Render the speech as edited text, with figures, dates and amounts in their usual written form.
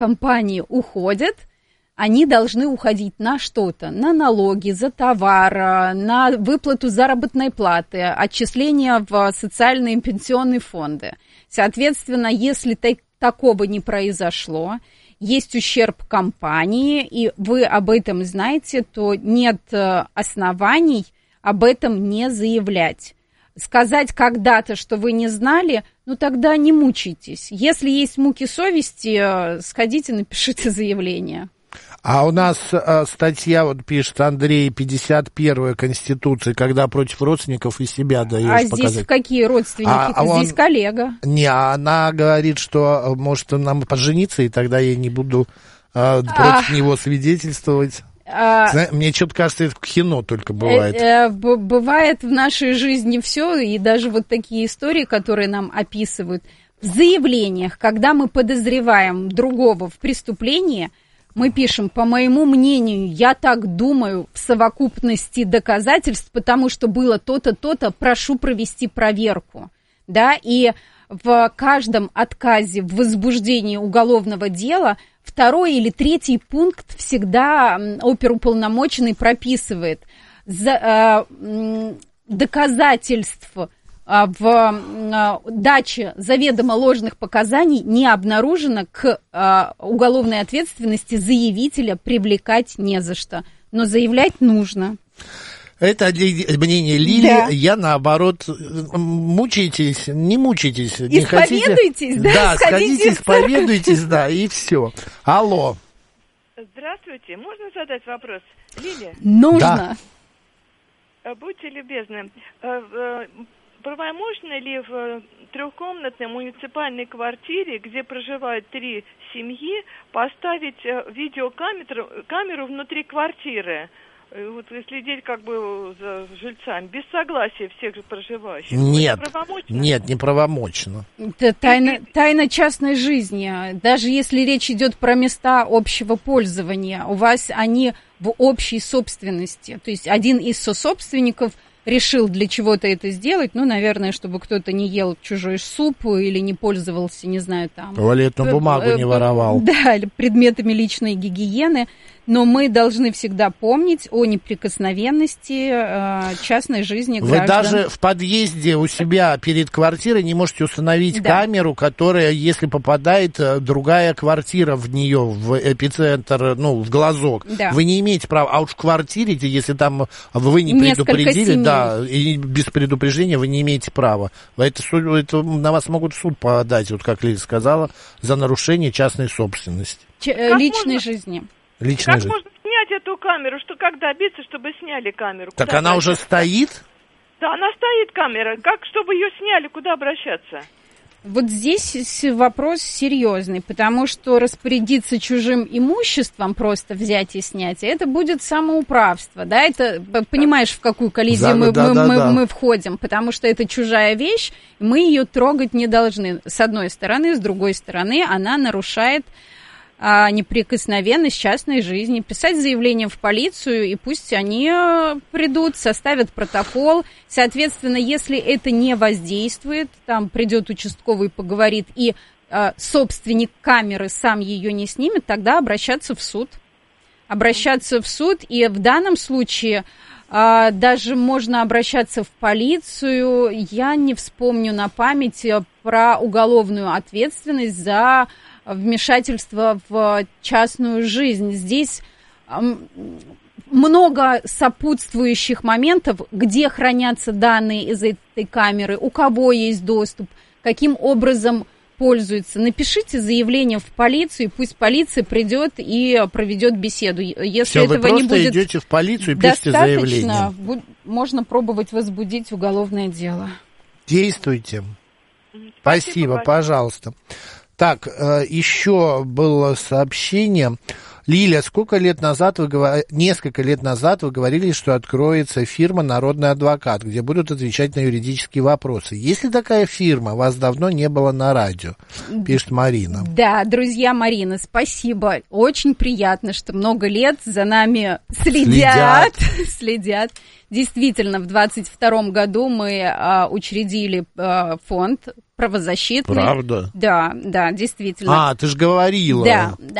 компании уходят, они должны уходить на что-то, на налоги, за товар, на выплату заработной платы, отчисления в социальные и пенсионные фонды. Соответственно, если такого не произошло, есть ущерб компании, и вы об этом знаете, то нет оснований об этом не заявлять. Сказать когда-то, что вы не знали, ну тогда не мучайтесь. Если есть муки совести, сходите, напишите заявление. А у нас статья, вот пишет Андрей, 51-я Конституции, когда против родственников и себя даешь показать. А здесь какие родственники? Здесь коллега. Не, она говорит, что может нам пожениться, и тогда я не буду против него свидетельствовать. Мне что-то кажется, это в кино только бывает. Бывает в нашей жизни все, и даже вот такие истории, которые нам описывают. В заявлениях, когда мы подозреваем другого в преступлении, мы пишем, по моему мнению, я так думаю, в совокупности доказательств, потому что было то-то, то-то, прошу провести проверку. Да? И в каждом отказе в возбуждении уголовного дела второй или третий пункт всегда оперуполномоченный прописывает. Доказательств в даче заведомо ложных показаний не обнаружено, к уголовной ответственности заявителя привлекать не за что. Но заявлять нужно. Это мнение Лили. Да. Я, наоборот, мучаетесь, не мучайтесь. Не исповедуйтесь, хотите, да? Сходите, исповедуйтесь, да, и все. Алло. Здравствуйте. Можно задать вопрос? Лилия? Нужно. Да. Будьте любезны. Правомочно ли в трехкомнатной муниципальной квартире, где проживают 3 семьи, поставить видеокамеру внутри квартиры? Вот следить как бы за жильцами, без согласия всех же проживающих. Нет, не правомочно. Это тайна частной жизни. Даже если речь идет про места общего пользования, у вас они в общей собственности. То есть один из сособственников решил для чего-то это сделать, ну, наверное, чтобы кто-то не ел чужой суп или не пользовался, не знаю, там... Туалетную бумагу не воровал. Да, предметами личной гигиены. Но мы должны всегда помнить о неприкосновенности частной жизни граждан. Вы даже в подъезде у себя перед квартирой не можете установить камеру, которая, если попадает другая квартира в нее, в эпицентр, ну, в глазок, вы не имеете права. А уж в квартире, если там вы не предупредили, да, и без предупреждения вы не имеете права. Это на вас могут в суд подать, вот как Лиза сказала, за нарушение частной собственности. Личной жизни. Как можно снять эту камеру? Как добиться, чтобы сняли камеру? Так она уже стоит? Да, она стоит, камера. Как, чтобы ее сняли, куда обращаться? Вот здесь вопрос серьезный, потому что распорядиться чужим имуществом, просто взять и снять, это будет самоуправство, да, это, понимаешь, в какую коллизию мы входим, потому что это чужая вещь, мы ее трогать не должны, с одной стороны, с другой стороны, она нарушает неприкосновенность частной жизни, писать заявление в полицию, и пусть они придут, составят протокол. Соответственно, если это не воздействует, там придет участковый, поговорит, и собственник камеры сам ее не снимет, тогда обращаться в суд. И в данном случае даже можно обращаться в полицию. Я не вспомню на память про уголовную ответственность за вмешательство в частную жизнь. Здесь много сопутствующих моментов, где хранятся данные из этой камеры, у кого есть доступ, каким образом пользуется. Напишите заявление в полицию, пусть полиция придет и проведет беседу. Если все, этого вы просто не будет идете в полицию и пишите заявление. Можно пробовать возбудить уголовное дело. Действуйте. Спасибо, пожалуйста. Так, еще было сообщение. Лиля, несколько лет назад вы говорили, что откроется фирма «Народный адвокат», где будут отвечать на юридические вопросы. Есть ли такая фирма? Вас давно не было на радио, пишет Марина. Да, друзья Марина, спасибо. Очень приятно, что много лет за нами следят. Действительно, в 2022 году мы учредили фонд правозащитный. Правда? Да, действительно. Ты же говорила. Да,